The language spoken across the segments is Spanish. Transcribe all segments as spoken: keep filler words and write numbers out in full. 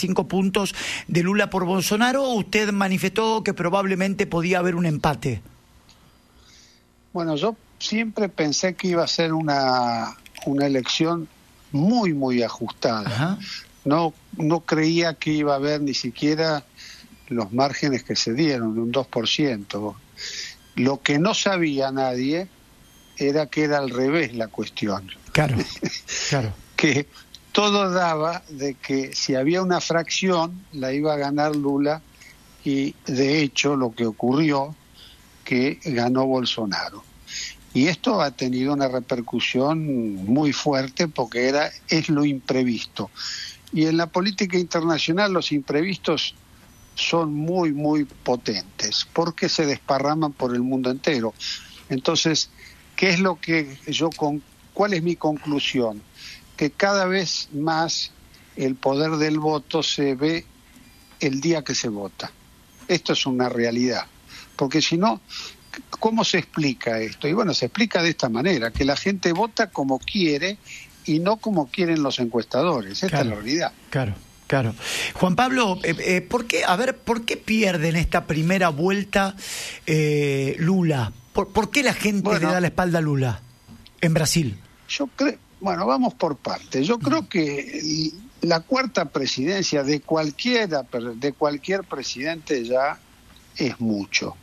cinco puntos de Lula por Bolsonaro, usted manifestó que probablemente podía haber un empate. Bueno, yo siempre pensé que iba a ser una, una elección muy, muy ajustada. Ajá. No, no creía que iba a haber ni siquiera los márgenes que se dieron, de un dos por ciento. Lo que no sabía nadie era que era al revés la cuestión. Claro, claro. Que todo daba de que si había una fracción la iba a ganar Lula, y de hecho lo que ocurrió que ganó Bolsonaro. Y esto ha tenido una repercusión muy fuerte porque era es lo imprevisto. Y en la política internacional los imprevistos son muy, muy potentes porque se desparraman por el mundo entero. Entonces, ¿qué es lo que yo con cuál es mi conclusión? Que cada vez más el poder del voto se ve el día que se vota. Esto es una realidad, porque si no, ¿cómo se explica esto? Y bueno, se explica de esta manera, que la gente vota como quiere y no como quieren los encuestadores. Esta Claro, es la realidad. Claro, claro. Juan Pablo, eh, eh, ¿por qué, a ver, ¿por qué pierde en esta primera vuelta eh, Lula? ¿Por, ¿Por qué la gente Bueno, le da la espalda a Lula en Brasil? Yo creo, bueno, vamos por partes. Yo creo que la cuarta presidencia de cualquiera, de cualquier presidente ya es mucho.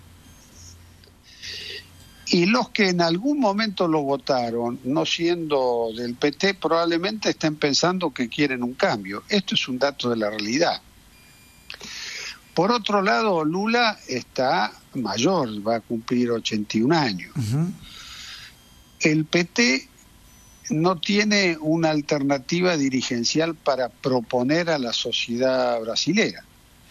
Y los que en algún momento lo votaron, no siendo del P T, probablemente estén pensando que quieren un cambio. Esto es un dato de la realidad. Por otro lado, Lula está mayor, va a cumplir ochenta y un años. Uh-huh. El P T no tiene una alternativa dirigencial para proponer a la sociedad brasilera.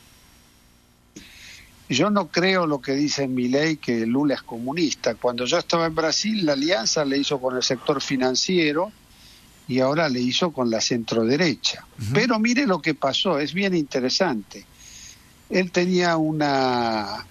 Yo no creo lo que dice Milei, que Lula es comunista. Cuando yo estaba en Brasil, la alianza le hizo con el sector financiero y ahora le hizo con la centroderecha. Uh-huh. Pero mire lo que pasó, es bien interesante. Él tenía una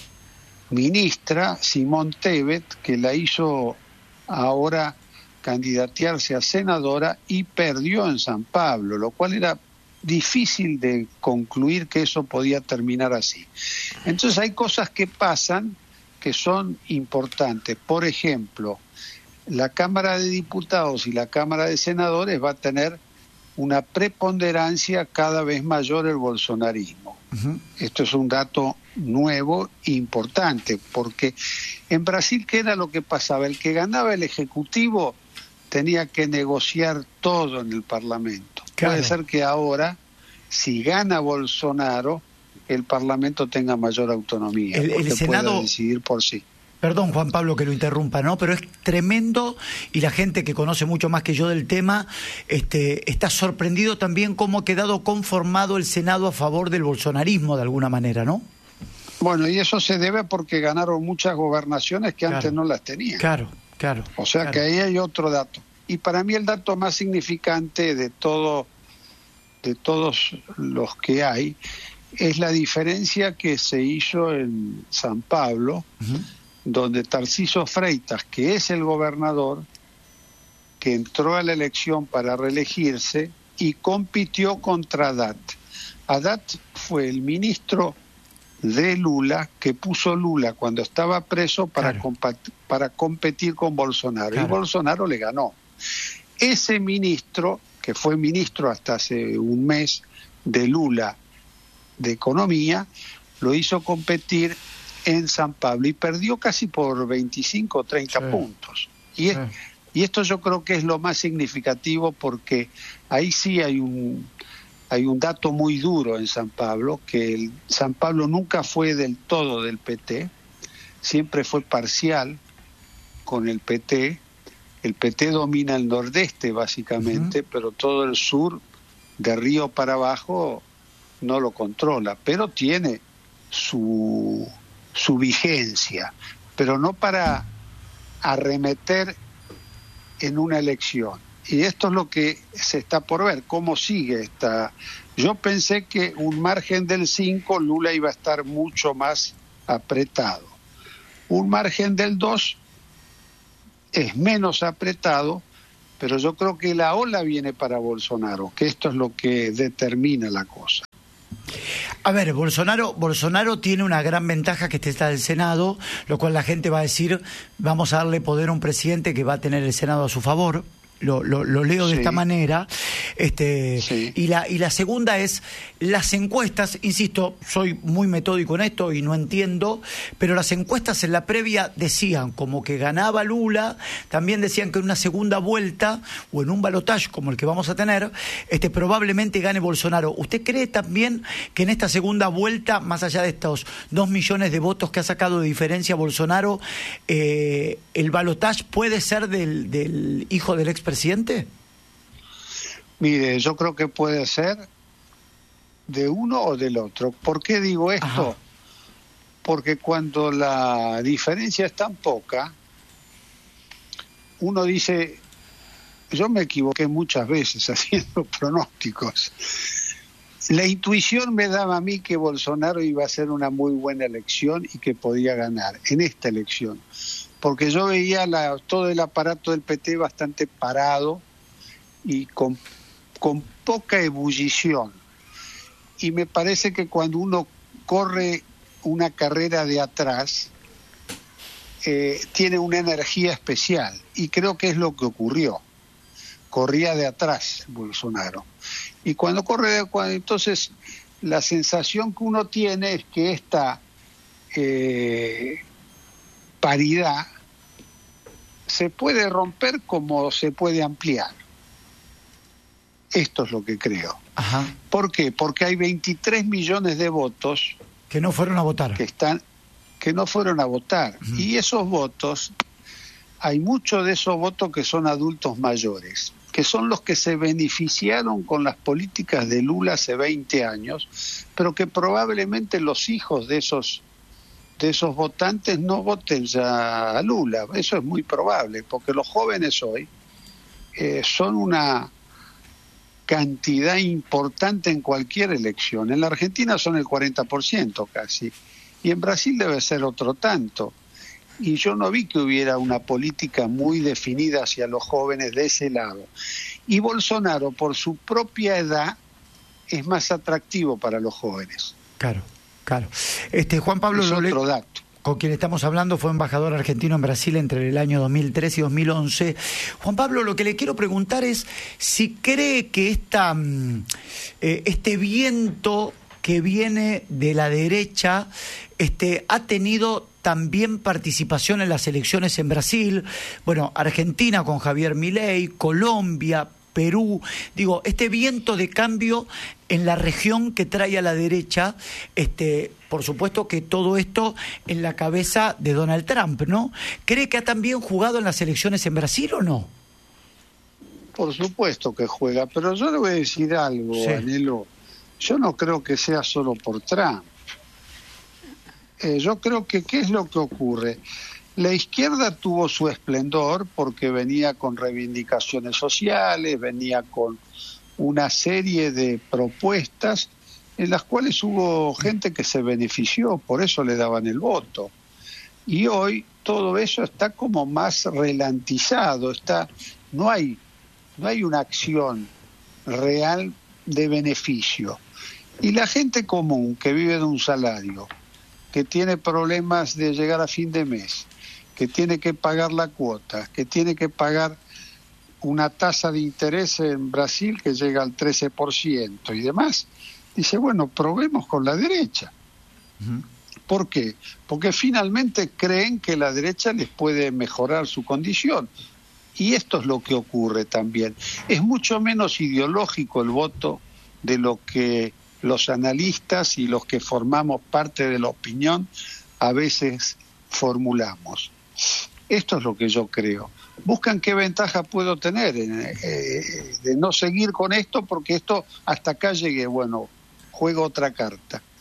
ministra, Simone Tebet, que la hizo ahora candidatearse a senadora y perdió en San Pablo, lo cual era difícil de concluir que eso podía terminar así. Entonces hay cosas que pasan que son importantes. Por ejemplo, la Cámara de Diputados y la Cámara de Senadores va a tener una preponderancia cada vez mayor el bolsonarismo. Uh-huh. Esto es un dato nuevo e importante, porque en Brasil, ¿qué era lo que pasaba? El que ganaba el Ejecutivo tenía que negociar todo en el Parlamento. Claro. Puede ser que ahora, si gana Bolsonaro, el Parlamento tenga mayor autonomía, el, porque el Senado pueda decidir por sí. Perdón, Juan Pablo, que lo interrumpa, ¿no? Pero es tremendo, y la gente que conoce mucho más que yo del tema este, está sorprendido también cómo ha quedado conformado el Senado a favor del bolsonarismo de alguna manera, ¿no? Bueno, y eso se debe porque ganaron muchas gobernaciones que claro, antes no las tenían. Claro, claro. O sea claro. que ahí hay otro dato. Y para mí el dato más significante de todo, de todos los que hay, es la diferencia que se hizo en San Pablo, uh-huh. donde Tarcísio Freitas, que es el gobernador, que entró a la elección para reelegirse y compitió contra Haddad. Haddad fue el ministro de Lula que puso Lula cuando estaba preso para, claro. compat- para competir con Bolsonaro, claro. y Bolsonaro le ganó. Ese ministro, que fue ministro hasta hace un mes de Lula de Economía, lo hizo competir en San Pablo y perdió casi por veinticinco o treinta sí. puntos. Y, es, sí. y esto yo creo que es lo más significativo, porque ahí sí hay un, hay un dato muy duro en San Pablo, que el, San Pablo nunca fue del todo del P T, siempre fue parcial con el P T. El P T domina el nordeste básicamente, uh-huh. pero todo el sur, de Río para abajo, no lo controla, pero tiene su, su vigencia, pero no para arremeter en una elección. Y esto es lo que se está por ver, cómo sigue esta. Yo pensé que un margen del cinco, Lula iba a estar mucho más apretado. Un margen del dos es menos apretado, pero yo creo que la ola viene para Bolsonaro, que esto es lo que determina la cosa. A ver, Bolsonaro, Bolsonaro tiene una gran ventaja, que está del Senado, lo cual la gente va a decir, vamos a darle poder a un presidente que va a tener el Senado a su favor. Lo, lo, lo leo de sí. esta manera. Este, sí. y, la, y la segunda es, las encuestas, insisto, soy muy metódico en esto y no entiendo, pero las encuestas en la previa decían como que ganaba Lula, también decían que en una segunda vuelta o en un balotaje como el que vamos a tener, este, probablemente gane Bolsonaro. ¿Usted cree también que en esta segunda vuelta, más allá de estos dos millones de votos que ha sacado de diferencia Bolsonaro, eh, el balotaje puede ser del, del hijo del expresidente? ¿Presidente? Mire, yo creo que puede ser de uno o del otro. ¿Por qué digo esto? Ajá. Porque cuando la diferencia es tan poca, uno dice, yo me equivoqué muchas veces haciendo pronósticos. La intuición me daba a mí que Bolsonaro iba a hacer una muy buena elección y que podía ganar en esta elección. Porque yo veía la, todo el aparato del P T bastante parado y con, con poca ebullición. Y me parece que cuando uno corre una carrera de atrás, eh, tiene una energía especial. Y creo que es lo que ocurrió. Corría de atrás Bolsonaro. Y cuando corre de atrás, entonces la sensación que uno tiene es que esta... Eh, paridad se puede romper como se puede ampliar. Esto es lo que creo. Ajá. ¿Por qué? Porque hay veintitrés millones de votos que no fueron a votar. Que están que no fueron a votar. Uh-huh. Y esos votos, hay muchos de esos votos que son adultos mayores, que son los que se beneficiaron con las políticas de Lula hace veinte años, pero que probablemente los hijos de esos de esos votantes no voten ya a Lula. Eso es muy probable, porque los jóvenes hoy eh, son una cantidad importante en cualquier elección. En la Argentina son el cuarenta por ciento casi, y en Brasil debe ser otro tanto. Y yo no vi que hubiera una política muy definida hacia los jóvenes de ese lado. Y Bolsonaro, por su propia edad, es más atractivo para los jóvenes. Claro. Claro. Este, Juan Pablo es Lole, otro dato. Con quien estamos hablando, fue embajador argentino en Brasil entre el año dos mil tres y dos mil once. Juan Pablo, lo que le quiero preguntar es si cree que esta, eh, este viento que viene de la derecha este, ha tenido también participación en las elecciones en Brasil. Bueno, Argentina con Javier Milei, Colombia, Perú, digo, este viento de cambio en la región que trae a la derecha, este, por supuesto que todo esto en la cabeza de Donald Trump, ¿no? ¿Cree que ha también jugado en las elecciones en Brasil o no? Por supuesto que juega, pero yo le voy a decir algo, sí. Anhelo. Yo no creo que sea solo por Trump. Eh, yo creo que, ¿qué es lo que ocurre? La izquierda tuvo su esplendor porque venía con reivindicaciones sociales, venía con una serie de propuestas en las cuales hubo gente que se benefició, por eso le daban el voto. Y hoy todo eso está como más ralentizado, está, no hay, no hay una acción real de beneficio. Y la gente común que vive de un salario, que tiene problemas de llegar a fin de mes, que tiene que pagar la cuota, que tiene que pagar una tasa de interés en Brasil que llega al trece por ciento y demás, dice, bueno, probemos con la derecha. Uh-huh. ¿Por qué? Porque finalmente creen que la derecha les puede mejorar su condición. Y esto es lo que ocurre también. Es mucho menos ideológico el voto de lo que los analistas y los que formamos parte de la opinión a veces formulamos. Esto es lo que yo creo. Buscan qué ventaja puedo tener eh, de no seguir con esto, porque esto hasta acá llegué, bueno, juego otra carta.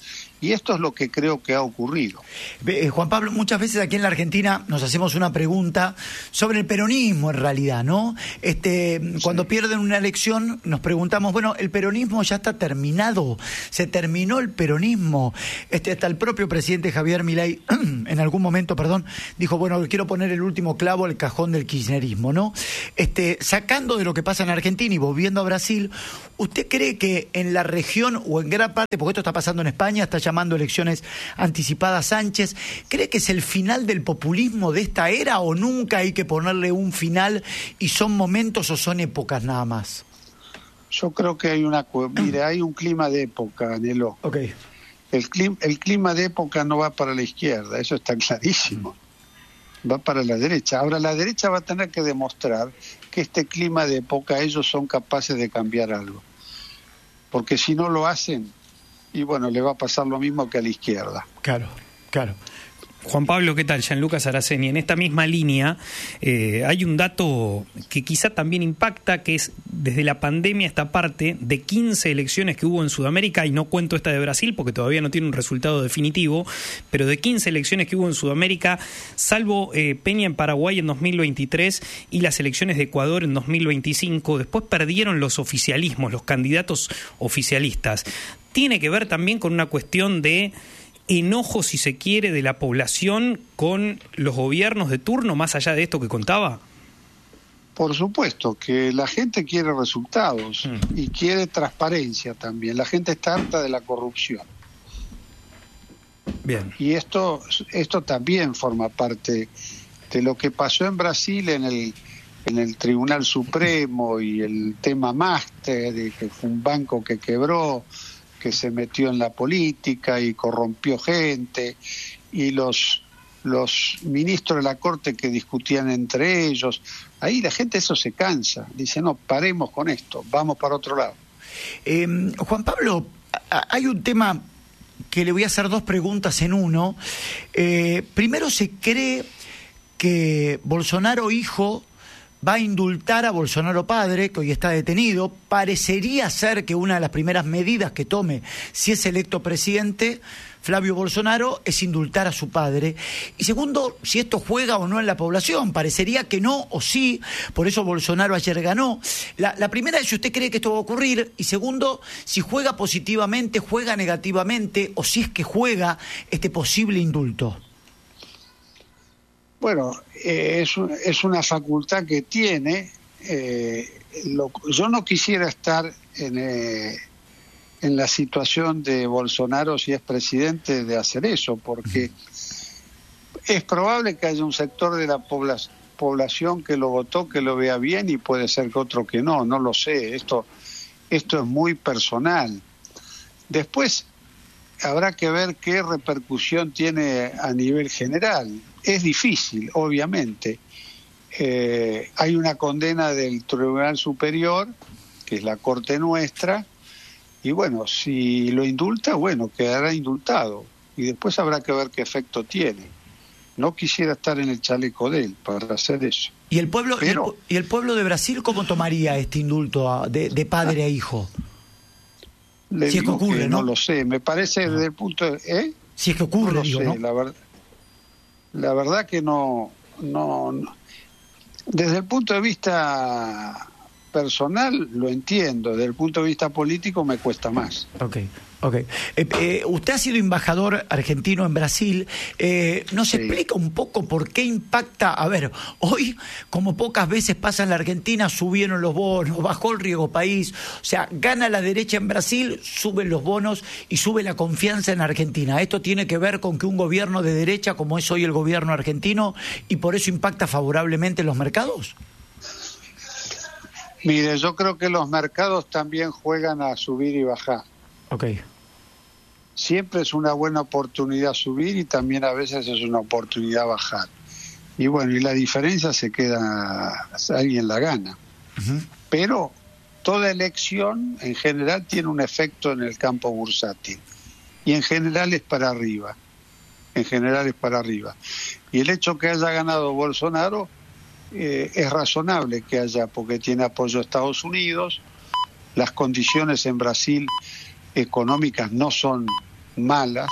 Y esto es lo que creo que ha ocurrido. Eh, Juan Pablo, muchas veces aquí en la Argentina nos hacemos una pregunta sobre el peronismo en realidad, ¿no? Este, sí. Cuando pierden una elección nos preguntamos, bueno, ¿el peronismo ya está terminado? ¿Se terminó el peronismo? Este, hasta el propio presidente Javier Milei en algún momento, perdón, dijo, bueno, quiero poner el último clavo al cajón del kirchnerismo, ¿no? Este, sacando de lo que pasa en Argentina y volviendo a Brasil, ¿usted cree que en la región o en gran parte, porque esto está pasando en España, está llamando elecciones anticipadas Sánchez, ¿cree que es el final del populismo de esta era o nunca hay que ponerle un final y son momentos o son épocas nada más? Yo creo que hay una... Mire, hay un clima de época, Nelo. Okay. El clima, el clima de época no va para la izquierda, eso está clarísimo. Va para la derecha. Ahora la derecha va a tener que demostrar que este clima de época ellos son capaces de cambiar algo. Porque si no lo hacen, y bueno, le va a pasar lo mismo que a la izquierda. Claro, claro. Juan Pablo, ¿qué tal? Gianluca Saraceni. En esta misma línea eh, hay un dato que quizá también impacta, que es desde la pandemia esta parte de quince elecciones que hubo en Sudamérica, y no cuento esta de Brasil porque todavía no tiene un resultado definitivo, pero de quince elecciones que hubo en Sudamérica, salvo eh, Peña en Paraguay en dos mil veintitrés y las elecciones de Ecuador en dos mil veinticinco, después perdieron los oficialismos, los candidatos oficialistas. Tiene que ver también con una cuestión de enojo, si se quiere, de la población con los gobiernos de turno, más allá de esto que contaba? Por supuesto, que la gente quiere resultados mm. y quiere transparencia también. La gente está harta de la corrupción. Bien. Y esto, esto también forma parte de lo que pasó en Brasil en el, en el Tribunal Supremo y el tema Máster, de que fue un banco que quebró, que se metió en la política y corrompió gente, y los, los ministros de la Corte que discutían entre ellos. Ahí la gente eso se cansa, dice, no, paremos con esto, vamos para otro lado. Eh, Juan Pablo, hay un tema que le voy a hacer dos preguntas en uno. Eh, primero, ¿se cree que Bolsonaro hijo va a indultar a Bolsonaro padre, que hoy está detenido? Parecería ser que una de las primeras medidas que tome, si es electo presidente, Flavio Bolsonaro, es indultar a su padre. Y segundo, si esto juega o no en la población. Parecería que no o sí, por eso Bolsonaro ayer ganó. La, la primera es si usted cree que esto va a ocurrir, y segundo, si juega positivamente, juega negativamente, o si es que juega este posible indulto. Bueno, eh, es, es una facultad que tiene. Eh, lo, yo no quisiera estar en, eh, en la situación de Bolsonaro si es presidente de hacer eso, porque es probable que haya un sector de la pobla, población que lo votó, que lo vea bien, y puede ser que otro que no, no lo sé. Esto, esto es muy personal. Después habrá que ver qué repercusión tiene a nivel general. Es difícil, obviamente. Eh, hay una condena del Tribunal Superior, que es la Corte nuestra, y bueno, si lo indulta, bueno, quedará indultado. Y después habrá que ver qué efecto tiene. No quisiera estar en el chaleco de él para hacer eso. ¿Y el pueblo, Pero, y el, y el pueblo de Brasil cómo tomaría este indulto a, de, de padre a hijo? Le si es que digo ocurre, que ¿no? No lo sé, me parece desde el punto de... ¿eh? Si es que ocurre, no lo digo, sé, ¿no? La verdad. La verdad que no, no, no. Desde el punto de vista personal lo entiendo, desde el punto de vista político me cuesta más. Ok, ok. Eh, eh, usted ha sido embajador argentino en Brasil. Eh, ¿Nos sí. explica un poco por qué impacta? A ver, hoy, como pocas veces pasa en la Argentina, subieron los bonos, bajó el riesgo país, o sea, gana la derecha en Brasil, suben los bonos y sube la confianza en Argentina. ¿Esto tiene que ver con que un gobierno de derecha, como es hoy el gobierno argentino, y por eso impacta favorablemente en los mercados? Mire, yo creo que los mercados también juegan a subir y bajar. Okay. Siempre es una buena oportunidad subir y también a veces es una oportunidad bajar. Y bueno, y la diferencia se queda, alguien la gana. Uh-huh. Pero toda elección en general tiene un efecto en el campo bursátil. Y en general es para arriba. En general es para arriba. Y el hecho que haya ganado Bolsonaro eh, es razonable que haya, porque tiene apoyo de Estados Unidos. Las condiciones en Brasil económicas no son malas.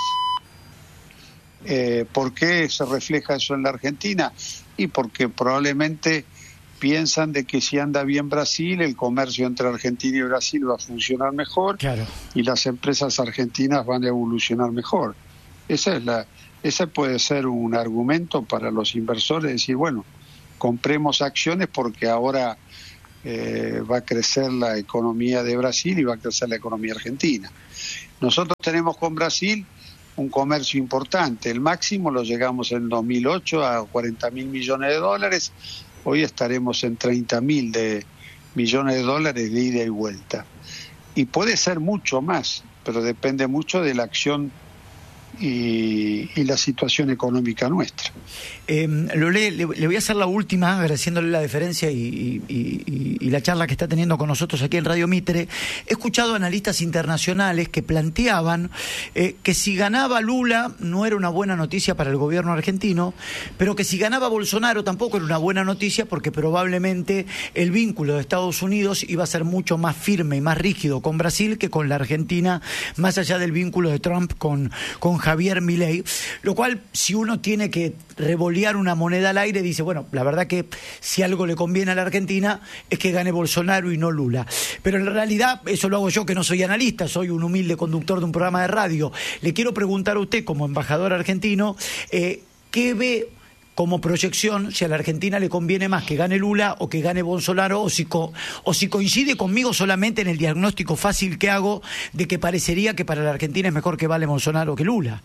Eh, ¿Por qué se refleja eso en la Argentina? Y porque probablemente piensan de que si anda bien Brasil, el comercio entre Argentina y Brasil va a funcionar mejor, claro, y las empresas argentinas van a evolucionar mejor. Esa es la, ese puede ser un argumento para los inversores, decir, bueno, compremos acciones porque ahora eh, va a crecer la economía de Brasil y va a crecer la economía argentina. Nosotros tenemos con Brasil un comercio importante, el máximo lo llegamos en dos mil ocho a cuarenta mil millones de dólares, hoy estaremos en treinta mil de millones de dólares de ida y vuelta. Y puede ser mucho más, pero depende mucho de la acción y, y la situación económica nuestra. Eh, Lolé, le, le voy a hacer la última, agradeciéndole la deferencia y, y, y, y la charla que está teniendo con nosotros aquí en Radio Mitre. He escuchado analistas internacionales que planteaban eh, que si ganaba Lula no era una buena noticia para el gobierno argentino, pero que si ganaba Bolsonaro tampoco era una buena noticia porque probablemente el vínculo de Estados Unidos iba a ser mucho más firme y más rígido con Brasil que con la Argentina, más allá del vínculo de Trump con, con Javier Milei, lo cual, si uno tiene que revolear una moneda al aire, dice, bueno, la verdad que si algo le conviene a la Argentina es que gane Bolsonaro y no Lula. Pero en realidad, eso lo hago yo, que no soy analista, soy un humilde conductor de un programa de radio. Le quiero preguntar a usted, como embajador argentino, eh, ¿qué ve como proyección si a la Argentina le conviene más que gane Lula o que gane Bolsonaro, o si, co o si coincide conmigo solamente en el diagnóstico fácil que hago de que parecería que para la Argentina es mejor que vale Bolsonaro que Lula?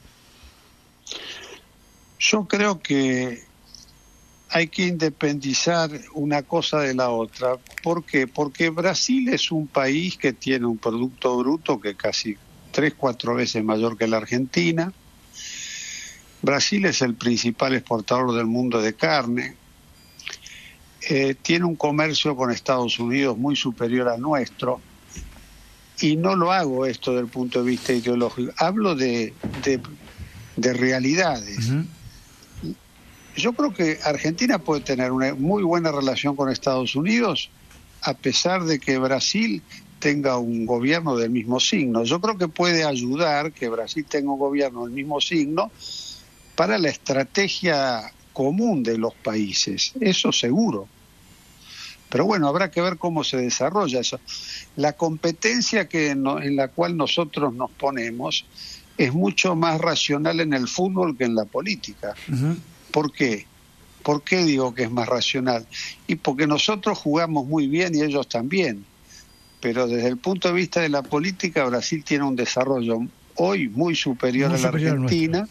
Yo creo que hay que independizar una cosa de la otra. ¿Por qué? Porque Brasil es un país que tiene un producto bruto que casi tres, cuatro veces mayor que la Argentina. Brasil es el principal exportador del mundo de carne, eh, tiene un comercio con Estados Unidos muy superior al nuestro, y no lo hago esto desde el punto de vista ideológico, hablo de, de, de realidades. Uh-huh. Yo creo que Argentina puede tener una muy buena relación con Estados Unidos, a pesar de que Brasil tenga un gobierno del mismo signo. Yo creo que puede ayudar que Brasil tenga un gobierno del mismo signo, para la estrategia común de los países, eso seguro. Pero bueno, habrá que ver cómo se desarrolla eso. La competencia que no, en la cual nosotros nos ponemos es mucho más racional en el fútbol que en la política. Uh-huh. ¿Por qué? ¿Por qué digo que es más racional? Y porque nosotros jugamos muy bien y ellos también. Pero desde el punto de vista de la política, Brasil tiene un desarrollo hoy muy superior muy a la superior Argentina.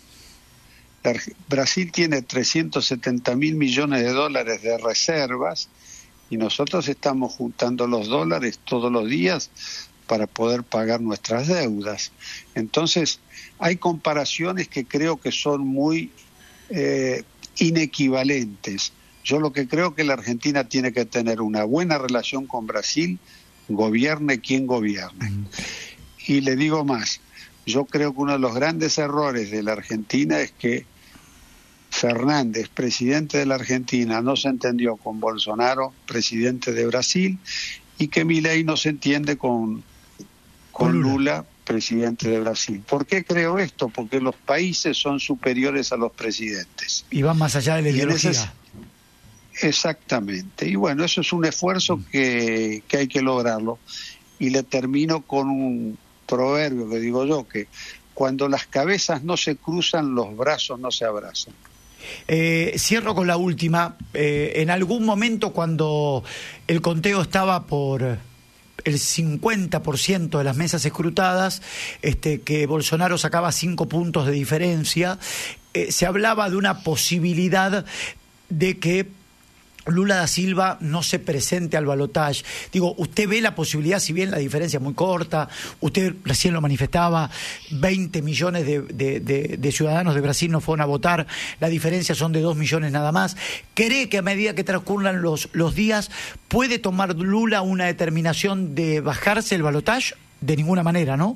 Brasil tiene trescientos setenta mil millones de dólares de reservas y nosotros estamos juntando los dólares todos los días para poder pagar nuestras deudas. Entonces, hay comparaciones que creo que son muy eh, inequivalentes. Yo lo que creo que la Argentina tiene que tener una buena relación con Brasil, gobierne quien gobierne. Mm. Y le digo más, yo creo que uno de los grandes errores de la Argentina es que Fernández, presidente de la Argentina, no se entendió con Bolsonaro, presidente de Brasil, y que Milei no se entiende con, con Lula. Lula, presidente de Brasil. ¿Por qué creo esto? Porque los países son superiores a los presidentes. Y van más allá de la ideología. Ese, exactamente. Y bueno, eso es un esfuerzo mm. que, que hay que lograrlo. Y le termino con un proverbio que digo yo, que cuando las cabezas no se cruzan, los brazos no se abrazan. Eh, cierro con la última. Eh, en algún momento, cuando el conteo estaba por el cincuenta por ciento de las mesas escrutadas, este, que Bolsonaro sacaba cinco puntos de diferencia, eh, se hablaba de una posibilidad de que Lula da Silva no se presente al balotaje. Digo, ¿usted ve la posibilidad, si bien la diferencia es muy corta, usted recién lo manifestaba, veinte millones de, de, de, de ciudadanos de Brasil no fueron a votar, la diferencia son de dos millones nada más? ¿Cree que a medida que transcurran los, los días puede tomar Lula una determinación de bajarse el balotaje? De ninguna manera, ¿no?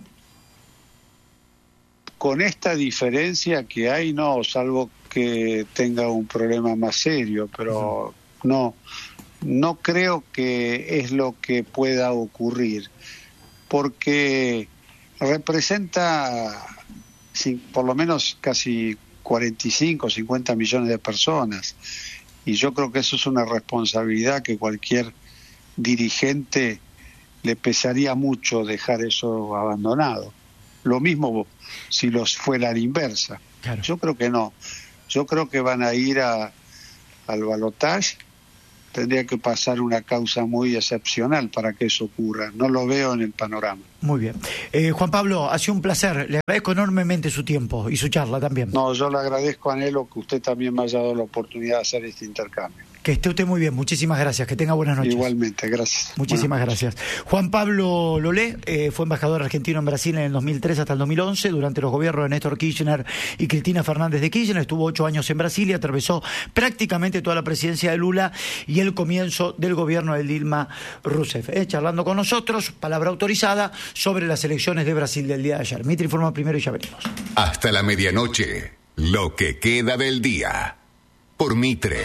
Con esta diferencia que hay, no, salvo que tenga un problema más serio, pero... Uh-huh. No, no creo que es lo que pueda ocurrir, porque representa sin, por lo menos casi cuarenta y cinco, cincuenta millones de personas. Y yo creo que eso es una responsabilidad que cualquier dirigente le pesaría mucho dejar eso abandonado. Lo mismo si los fuera a la inversa. Claro. Yo creo que no. Yo creo que van a ir a, al balotaje. Tendría que pasar una causa muy excepcional para que eso ocurra. No lo veo en el panorama. Muy bien. Eh, Juan Pablo, ha sido un placer. Le agradezco enormemente su tiempo y su charla también. No, yo le agradezco a Anhelo que usted también me haya dado la oportunidad de hacer este intercambio. Que esté usted muy bien. Muchísimas gracias. Que tenga buenas noches. Igualmente, gracias. Muchísimas gracias. Juan Pablo Lolé eh, fue embajador argentino en Brasil en el dos mil tres hasta el dos mil once, durante los gobiernos de Néstor Kirchner y Cristina Fernández de Kirchner. Estuvo ocho años en Brasil y atravesó prácticamente toda la presidencia de Lula y el comienzo del gobierno de Dilma Rousseff. Eh, charlando con nosotros, palabra autorizada sobre las elecciones de Brasil del día de ayer. Mitre informa primero y ya venimos. Hasta la medianoche, lo que queda del día. Por Mitre.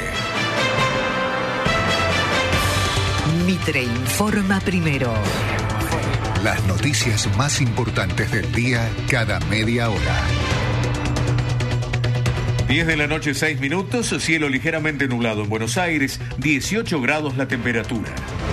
Mitre informa primero. Las noticias más importantes del día cada media hora. diez de la noche, seis minutos, cielo ligeramente nublado en Buenos Aires, dieciocho grados la temperatura.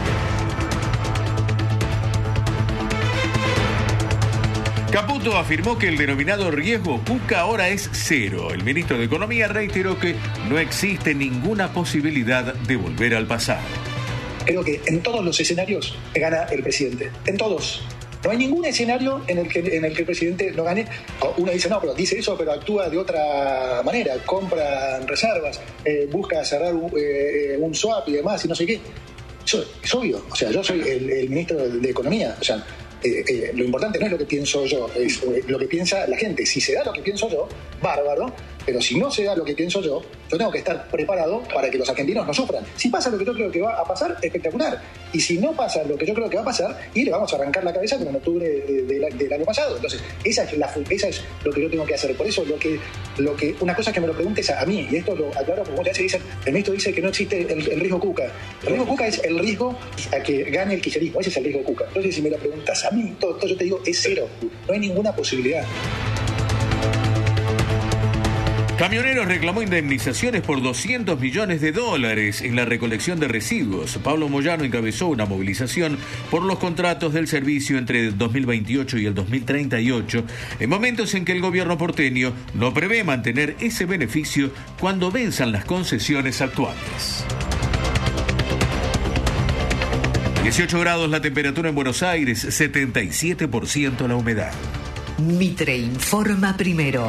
Caputo afirmó que el denominado riesgo Cuca ahora es cero. El ministro de Economía reiteró que no existe ninguna posibilidad de volver al pasado. Creo que en todos los escenarios gana el presidente, en todos. No hay ningún escenario en el que en el que el presidente no gane. Uno dice, no, pero dice eso, pero actúa de otra manera, compra reservas, eh, busca cerrar un, eh, un swap y demás y no sé qué. Eso es obvio. O sea, yo soy el, el ministro de, de Economía. O sea, eh, eh, lo importante no es lo que pienso yo, es eh, lo que piensa la gente. Si se da lo que pienso yo, bárbaro. Pero si no se da lo que pienso yo, yo tengo que estar preparado para que los argentinos no sufran. Si pasa lo que yo creo que va a pasar, espectacular. Y si no pasa lo que yo creo que va a pasar, y le vamos a arrancar la cabeza como en octubre de, de, de, del año pasado. Entonces, esa es, la, esa es lo que yo tengo que hacer. Por eso, lo que, lo que una cosa es que me lo preguntes a, a mí, y esto lo aclaro porque muchas veces dicen, el ministro dice que no existe el, el riesgo Cuca. El riesgo Cuca es el riesgo a que gane el kirchnerismo. Ese es el riesgo Cuca. Entonces, si me lo preguntas a mí, todo, todo yo te digo, es cero. No hay ninguna posibilidad. Camioneros reclamó indemnizaciones por doscientos millones de dólares en la recolección de residuos. Pablo Moyano encabezó una movilización por los contratos del servicio entre el dos mil veintiocho y el dos mil treinta y ocho, en momentos en que el gobierno porteño no prevé mantener ese beneficio cuando venzan las concesiones actuales. dieciocho grados la temperatura en Buenos Aires, setenta y siete por ciento la humedad. Mitre informa primero.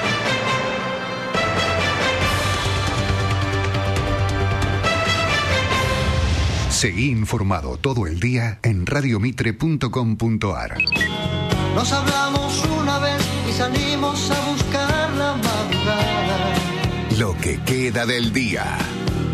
Seguí informado todo el día en radiomitre punto com punto ar. Nos hablamos una vez y salimos a buscar la madrugada. Lo que queda del día.